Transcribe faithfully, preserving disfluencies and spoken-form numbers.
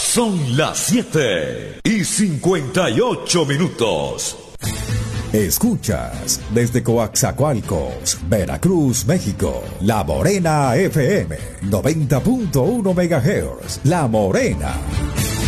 Son las siete y cincuenta y ocho minutos. Escuchas desde Coaxacualcos, Veracruz, México, La Morena F M, noventa punto uno megahertz. La Morena.